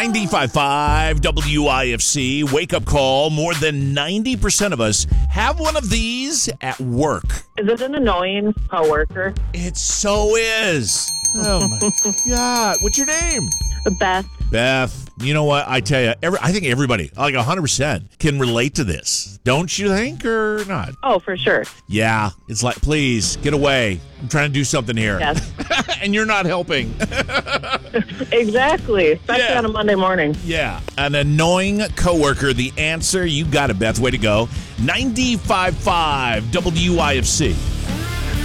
95.5 WIFC wake up call. More than 90% of us have one of these at work. Is it an annoying coworker? It so is. Oh my God. What's your name? Beth. Beth. You know what? I tell you, I think everybody, like 100%, can relate to this. Don't you think, or not? Oh, for sure. Yeah. It's like, please, get away. I'm trying to do something here. Yes. And you're not helping. Exactly. Especially on a Monday morning. Yeah. An annoying coworker. The answer, you got it, Beth. Way to go. 95.5 WIFC.